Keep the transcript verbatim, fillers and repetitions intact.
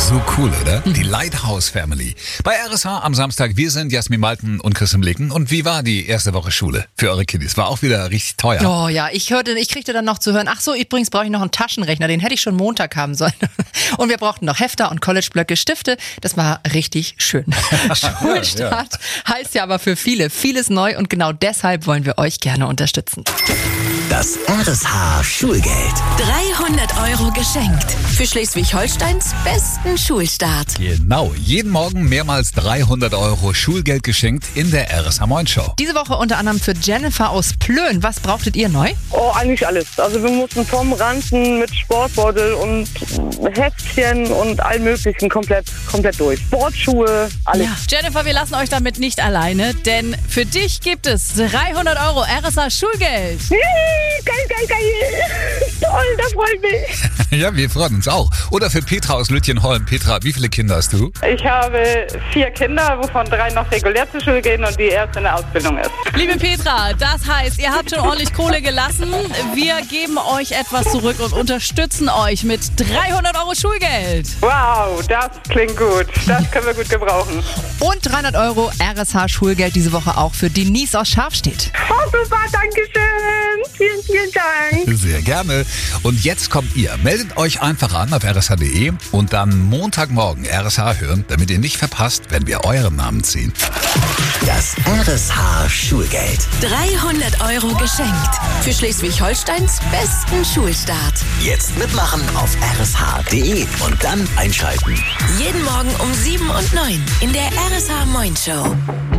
So cool, oder? Die Lighthouse Family. Bei R S H am Samstag, wir sind Jasmin Malten und Christian Blicken. Und wie war die erste Woche Schule für eure Kiddies? War auch wieder richtig teuer. Oh ja, ich hörte, ich kriegte dann noch zu hören, ach so, übrigens brauche ich noch einen Taschenrechner, den hätte ich schon Montag haben sollen. Und wir brauchten noch Hefter und Collegeblöcke, Stifte. Das war richtig schön. Schulstart ja. heißt ja aber für viele vieles neu und genau deshalb wollen wir euch gerne unterstützen. Das R S H Schulgeld. dreihundert Euro geschenkt. Für Schleswig-Holsteins besten Schulstart. Genau, jeden Morgen mehrmals dreihundert Euro Schulgeld geschenkt in der R S H Moin Show. Diese Woche unter anderem für Jennifer aus Plön. Was brauchtet ihr neu? Oh, eigentlich alles. Also wir mussten vom Ranzen mit Sportbeutel und Heftchen und allem möglichen komplett, komplett durch. Sportschuhe, alles. Ja. Jennifer, wir lassen euch damit nicht alleine, denn für dich gibt es dreihundert Euro R S H Schulgeld. Geil, geil, geil. Toll, das freut mich. Ja, wir freuen uns auch. Oder für Petra aus Lütjenholm. Petra, wie viele Kinder hast du? Ich habe vier Kinder, wovon drei noch regulär zur Schule gehen und die erste in der Ausbildung ist. Liebe Petra, das heißt, ihr habt schon ordentlich Kohle gelassen. Wir geben euch etwas zurück und unterstützen euch mit dreihundert Euro Schulgeld. Wow, das klingt gut. Das können wir gut gebrauchen. Und dreihundert Euro R S H Schulgeld diese Woche auch für Denise aus Scharfstedt. Oh, super, danke schön. Vielen, vielen Dank. Sehr gerne. Und jetzt kommt ihr. Meldet euch einfach an auf r s h punkt d e und dann Montagmorgen R S H hören, damit ihr nicht verpasst, wenn wir euren Namen ziehen. Das R S H Schulgeld. dreihundert Euro geschenkt. Für Schleswig-Holsteins besten Schulstart. Jetzt mitmachen auf r s h punkt d e und dann einschalten. Jeden Morgen um sieben und neun in der R S H Moin Show.